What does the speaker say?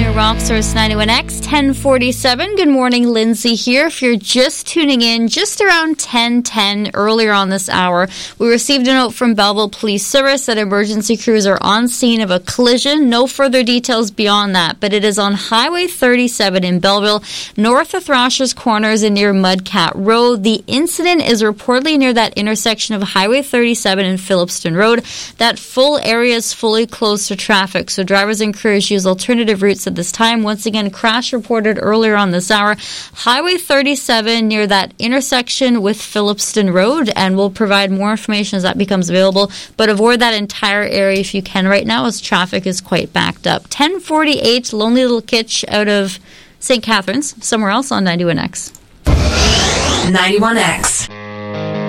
Rock Source 91X, 1047. Good morning, Lindsay here. If you're just tuning in, just around 10:10 earlier on this hour, we received a note from Belleville Police Service that emergency crews are on scene of a collision. No further details beyond that, but it is on Highway 37 in Belleville, north of Thrasher's Corners and near Mudcat Road. The incident is reportedly near that intersection of Highway 37 and Phillipston Road. That full area is fully closed to traffic, so drivers encouraged use alternative routes at this time. Once again, crash reported earlier on this hour. Highway 37 near that intersection with Phillipston Road, and we'll provide more information as that becomes available. But avoid that entire area if you can right now, as traffic is quite backed up. 1048, Lonely Little Kitch out of St. Catharines, somewhere else on 91X. 91X.